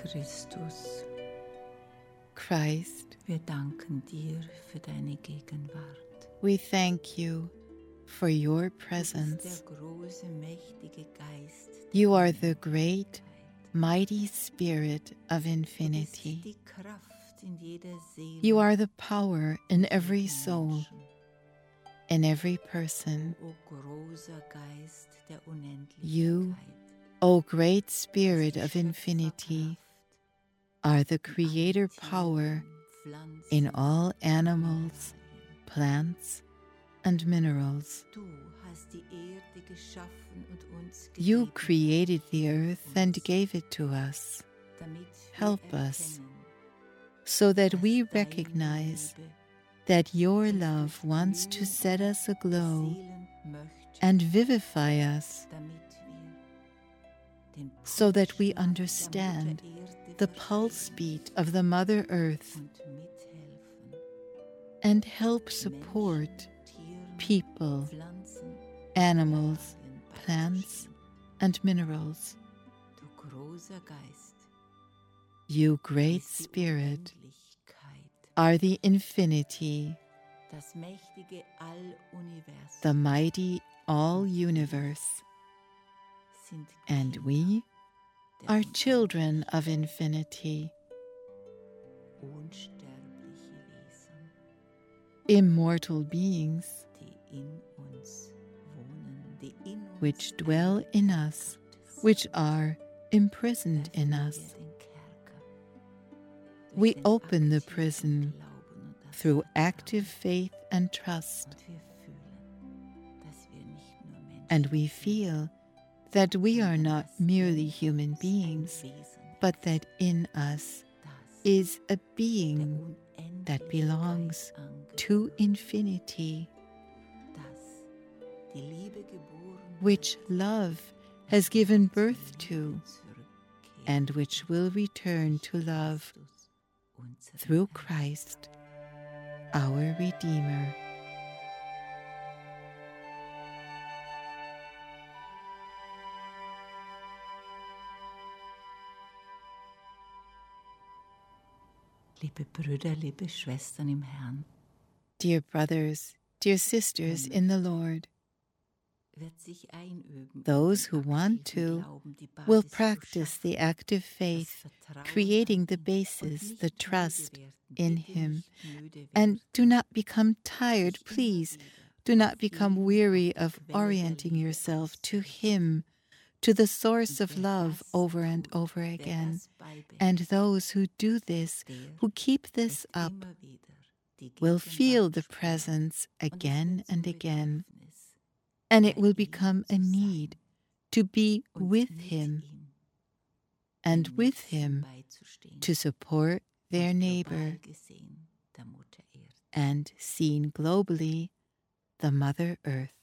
Christus, Christ, wir danken dir für deine Gegenwart. we thank you for your Du bist presence. der große, mächtige Geist der You are the Unendlichkeit. great, mighty Spirit of Du bist infinity. die Kraft in jeder Seele, You are the power in every jeden soul, Menschen. in every person. O großer Geist der Unendlichkeit, You, O great bist Spirit die of infinity, Schöpferkraft are the in allen creator Tieren, power Pflanzen in all und animals, Mineralien. plants, and minerals. Du hast die Erde geschaffen und uns You gegeben. created the earth Hilf and uns, gave it to us, damit help wir us, erkennen, so that dass we deine recognize Liebe that your uns love wants to durchglühen set us aglow beseelen möchte, and vivify us, damit wir den so that we Pulsschlag der understand Mutter Erde the pulse verstehen beat of the Mother Earth und mithelfen, and help support Menschen, Tieren, people, Pflanzen, animals, Mineralien plants, beizustehen. and minerals. Du großer Geist, You du great bist die Spirit Unendlichkeit, are the infinity, das mächtige Alluniversum. the mighty all-universe, Sind and Kinder we der are children of infinity, unsterbliche Wesen, immortal beings, die in uns wohnen, die in uns which dwell in us, which are imprisoned in us. We open the prison through active faith and trust, and we feel that we are not merely human beings, but that in us is a being that belongs to infinity, which love has given birth to, and which will return to love through Christ, our Redeemer. Liebe Brüder, liebe Schwestern im Herrn, Dear brothers, dear sisters in the Lord, wird sich einüben, those who den want aktiven to Glauben, die will Basis zu practice the schaffen, active faith, das Vertrauen creating an the ihn und basis, nicht the müde trust werden, in bitte Him. nicht müde And werden, do not become tired, sich immer please. wieder Do not auf become ihn, weary auf of die Quelle der orienting Liebe yourself to auszurichten. Him, to the source Und of wer love das over and tut, over wer again. das beibehält, And those who do this, der who keep this wird up, immer wieder die will feel Gegenwart the spüren. presence Und es again wird zum and again, Bedürfnis, and it bei will ihm become a zu need sein to be und with mit Him ihm and den with Nächsten Him beizustehen to support their und neighbor, global gesehen der Mutter Erde. and seen globally, the Mother Earth.